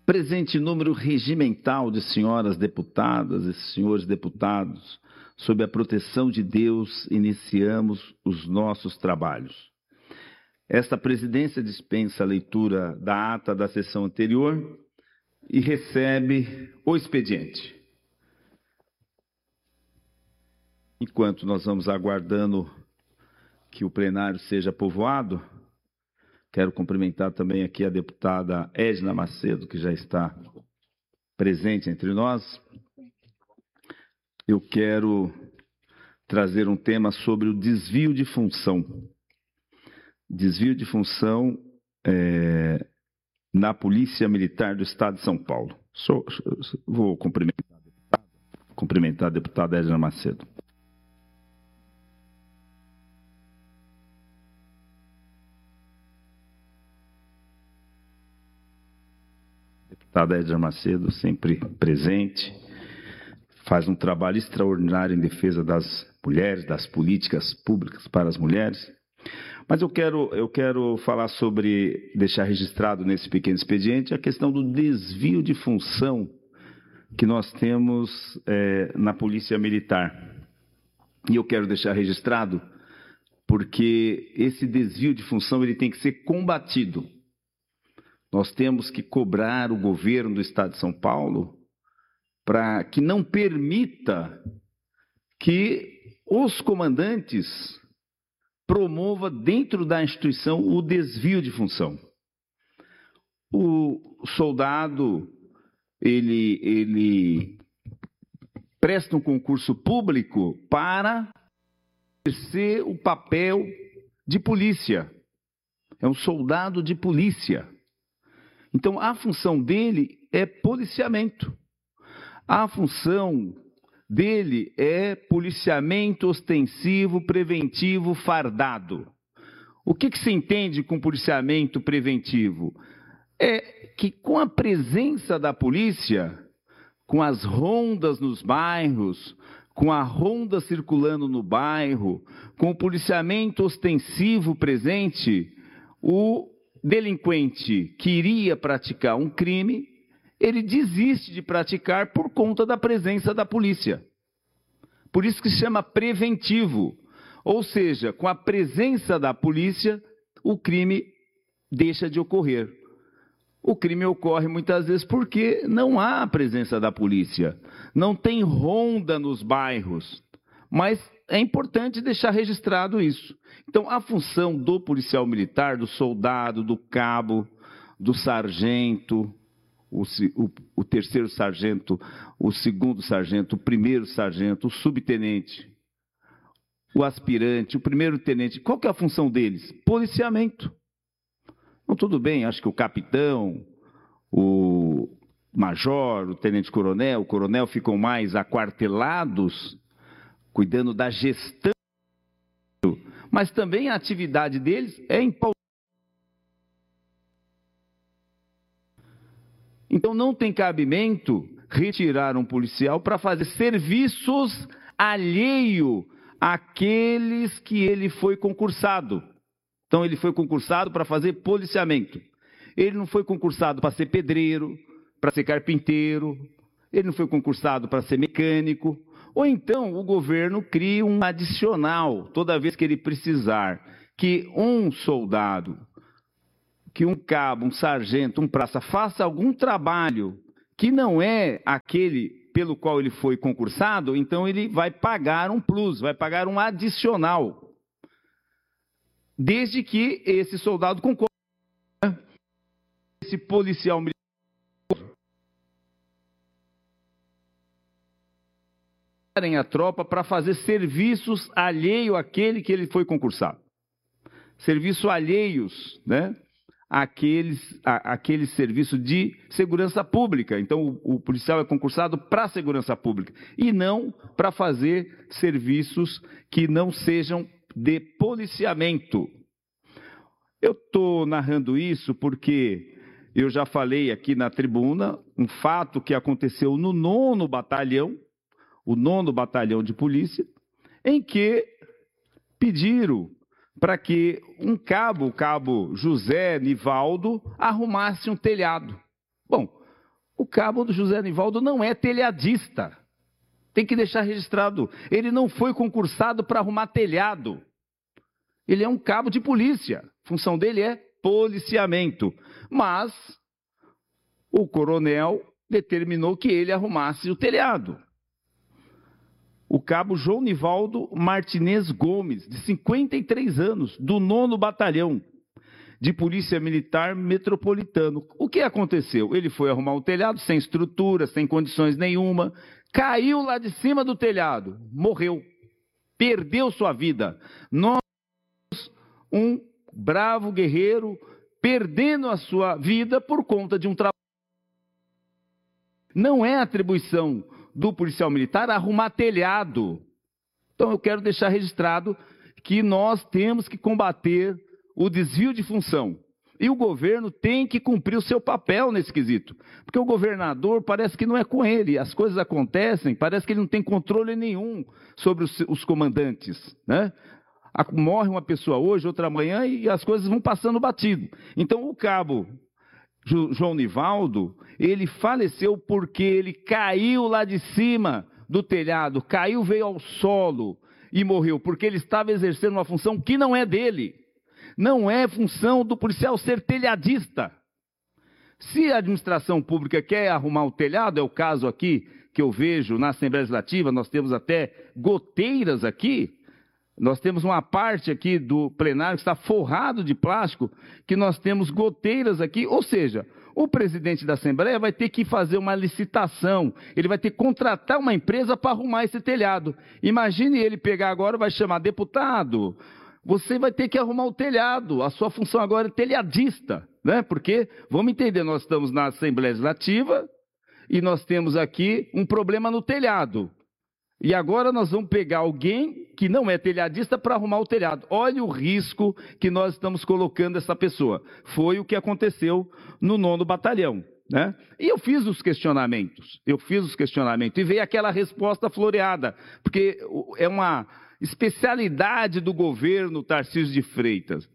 presente número regimental de senhoras deputadas e senhores deputados, sob a proteção de Deus, iniciamos os nossos trabalhos. Esta presidência dispensa a leitura da ata da sessão anterior e recebe o expediente. Enquanto nós vamos aguardando que o plenário seja povoado, quero cumprimentar também aqui a deputada Edna Macedo, que já está presente entre nós. Eu quero trazer um tema sobre o desvio de função. Desvio de função na Polícia Militar do Estado de São Paulo. Vou cumprimentar a deputada Edna Macedo. Deputada Edna Macedo, sempre presente, faz um trabalho extraordinário em defesa das mulheres, das políticas públicas para as mulheres. Mas eu quero falar sobre, deixar registrado nesse pequeno expediente, a questão do desvio de função que nós temos na Polícia Militar. E eu quero deixar registrado porque esse desvio de função ele tem que ser combatido. Nós temos que cobrar o governo do Estado de São Paulo para que não permita que os comandantes promova dentro da instituição o desvio de função. O soldado, ele presta um concurso público para exercer o papel de polícia. É um soldado de polícia. Então, a função dele é policiamento. A função dele é policiamento ostensivo, preventivo, fardado. O que se entende com policiamento preventivo? É que com a presença da polícia, com as rondas nos bairros, com a ronda circulando no bairro, com o policiamento ostensivo presente, o delinquente que iria praticar um crime, ele desiste de praticar por conta da presença da polícia. Por isso que se chama preventivo. Ou seja, com a presença da polícia, o crime deixa de ocorrer. O crime ocorre muitas vezes porque não há a presença da polícia. Não tem ronda nos bairros. Mas é importante deixar registrado isso. Então, a função do policial militar, do soldado, do cabo, do sargento, o terceiro sargento, o segundo sargento, o primeiro sargento, o subtenente, o aspirante, o primeiro tenente, qual que é a função deles? Policiamento. Então, tudo bem, acho que o capitão, o major, o tenente-coronel, o coronel ficam mais aquartelados, cuidando da gestão, mas também a atividade deles é impautável. Então, não tem cabimento retirar um policial para fazer serviços alheio àqueles que ele foi concursado. Então, ele foi concursado para fazer policiamento. Ele não foi concursado para ser pedreiro, para ser carpinteiro. Ele não foi concursado para ser mecânico. Ou então, o governo cria um adicional, toda vez que ele precisar, que um soldado, que um cabo, um sargento, um praça, faça algum trabalho que não é aquele pelo qual ele foi concursado, então ele vai pagar um plus, vai pagar um adicional. Desde que esse soldado concorde, esse policial militar, a tropa para fazer serviços alheio àquele que ele foi concursado. Serviços alheios, né? Aquele serviço de segurança pública. Então, o policial é concursado para a segurança pública e não para fazer serviços que não sejam de policiamento. Eu estou narrando isso porque eu já falei aqui na tribuna um fato que aconteceu no 9º Batalhão, o 9º Batalhão de Polícia, em que pediram para que um cabo, o cabo José Nivaldo, arrumasse um telhado. Bom, O cabo do José Nivaldo não é telhadista. Tem que deixar registrado. Ele não foi concursado para arrumar telhado. Ele é um cabo de polícia. A função dele é policiamento. Mas o coronel determinou que ele arrumasse o telhado. O cabo João Nivaldo Martinez Gomes, de 53 anos, do 9º Batalhão de Polícia Militar Metropolitano. O que aconteceu? Ele foi arrumar o telhado sem estrutura, sem condições nenhuma, caiu lá de cima do telhado, morreu, perdeu sua vida. Nós, um bravo guerreiro, perdendo a sua vida por conta de um trabalho. Não é atribuição do policial militar arrumar telhado. Então eu quero deixar registrado que nós temos que combater o desvio de função. E o governo tem que cumprir o seu papel nesse quesito. Porque o governador parece que não é com ele. As coisas acontecem, parece que ele não tem controle nenhum sobre os comandantes, né? Morre uma pessoa hoje, outra amanhã, e as coisas vão passando batido. Então o cabo João Nivaldo, ele faleceu porque ele caiu lá de cima do telhado, caiu, veio ao solo e morreu, porque ele estava exercendo uma função que não é dele. Não é função do policial ser telhadista. Se a administração pública quer arrumar o telhado, é o caso aqui que eu vejo na Assembleia Legislativa, nós temos até goteiras aqui, nós temos uma parte aqui do plenário que está forrado de plástico, que nós temos goteiras aqui, ou seja, o presidente da Assembleia vai ter que fazer uma licitação, ele vai ter que contratar uma empresa para arrumar esse telhado. Imagine ele pegar agora, vai chamar deputado, você vai ter que arrumar o telhado, a sua função agora é telhadista, né? Porque, vamos entender, nós estamos na Assembleia Legislativa e nós temos aqui um problema no telhado. E agora nós vamos pegar alguém que não é telhadista para arrumar o telhado. Olha o risco que nós estamos colocando essa pessoa. Foi o que aconteceu no 9º Batalhão, né? E eu fiz os questionamentos, e veio aquela resposta floreada, porque é uma especialidade do governo Tarcísio de Freitas,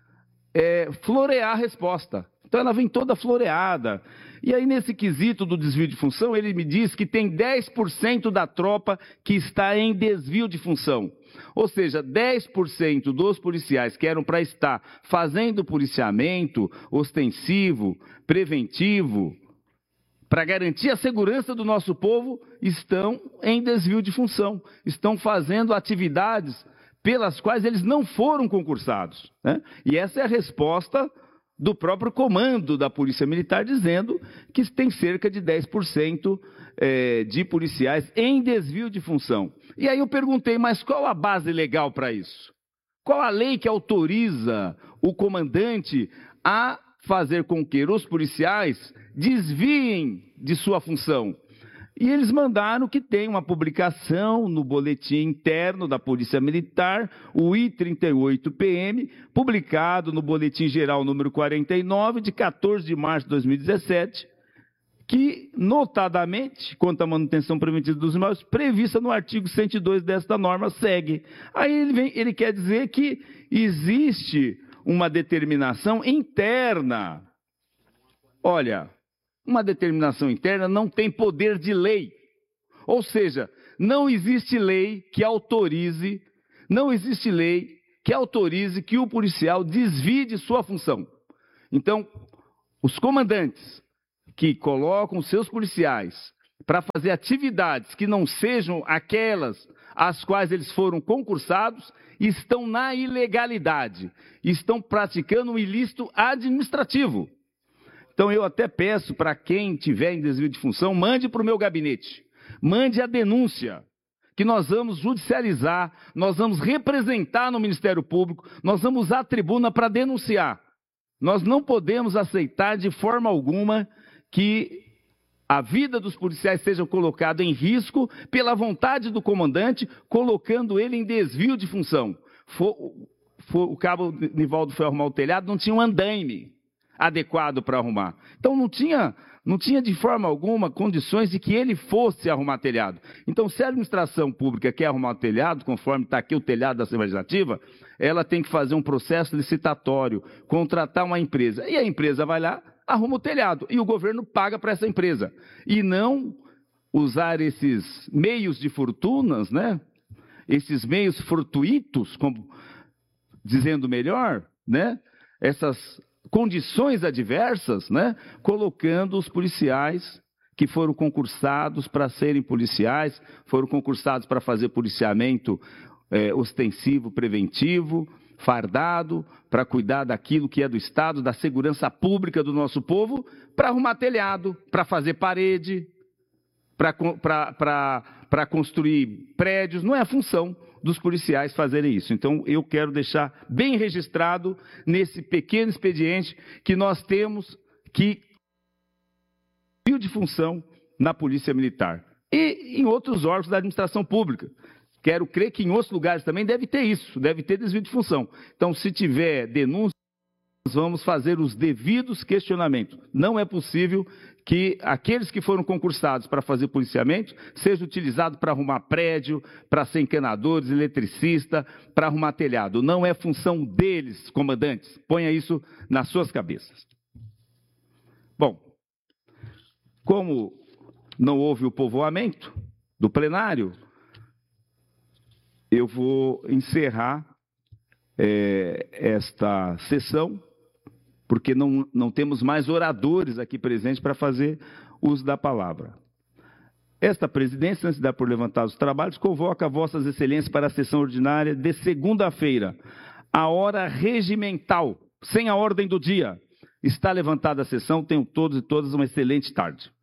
florear a resposta. Então ela vem toda floreada. E aí nesse quesito do desvio de função, ele me diz que tem 10% da tropa que está em desvio de função. Ou seja, 10% dos policiais que eram para estar fazendo policiamento ostensivo, preventivo, para garantir a segurança do nosso povo, estão em desvio de função. Estão fazendo atividades pelas quais eles não foram concursados, né? E essa é a resposta do próprio comando da Polícia Militar, dizendo que tem cerca de 10% de policiais em desvio de função. E aí eu perguntei, mas qual a base legal para isso? Qual a lei que autoriza o comandante a fazer com que os policiais desviem de sua função? E eles mandaram que tem uma publicação no boletim interno da Polícia Militar, o I-38PM, publicado no Boletim Geral número 49, de 14 de março de 2017, que, notadamente, quanto à manutenção preventiva dos imóveis, prevista no artigo 102 desta norma, segue. Aí ele quer dizer que existe uma determinação interna. Olha, uma determinação interna não tem poder de lei. Ou seja, não existe lei que autorize que o policial desvie de sua função. Então, os comandantes que colocam seus policiais para fazer atividades que não sejam aquelas às quais eles foram concursados, estão na ilegalidade, estão praticando um ilícito administrativo. Então eu até peço para quem tiver em desvio de função, mande para o meu gabinete, mande a denúncia, que nós vamos judicializar, nós vamos representar no Ministério Público, nós vamos usar a tribuna para denunciar. Nós não podemos aceitar de forma alguma que a vida dos policiais seja colocada em risco pela vontade do comandante, colocando ele em desvio de função. O cabo Nivaldo foi arrumar o telhado, não tinha um andaime adequado para arrumar. Então não tinha de forma alguma condições de que ele fosse arrumar telhado. Então se a administração pública quer arrumar o telhado, conforme está aqui o telhado da Assembleia Legislativa, ela tem que fazer um processo licitatório, contratar uma empresa. E a empresa vai lá, arruma o telhado. E o governo paga para essa empresa. E não usar esses meios de fortunas, né? Esses meios fortuitos, como, dizendo melhor, né? Essas condições adversas, né? Colocando os policiais que foram concursados para serem policiais, foram concursados para fazer policiamento ostensivo, preventivo, fardado, para cuidar daquilo que é do Estado, da segurança pública do nosso povo, para arrumar telhado, para fazer parede, para construir prédios. Não é a função dos policiais fazerem isso. Então, eu quero deixar bem registrado nesse pequeno expediente que nós temos que de função na Polícia Militar e em outros órgãos da administração pública. Quero crer que em outros lugares também deve ter isso, deve ter desvio de função. Então, se tiver denúncia, nós vamos fazer os devidos questionamentos. Não é possível que aqueles que foram concursados para fazer policiamento sejam utilizados para arrumar prédio, para ser encanadores, eletricista, para arrumar telhado. Não é função deles, comandantes. Ponha isso nas suas cabeças. Bom, como não houve o povoamento do plenário, eu vou encerrar esta sessão, porque não temos mais oradores aqui presentes para fazer uso da palavra. Esta presidência, antes de dar por levantados os trabalhos, convoca Vossas Excelências para a sessão ordinária de segunda-feira, a hora regimental, sem a ordem do dia. Está levantada a sessão, tenham todos e todas uma excelente tarde.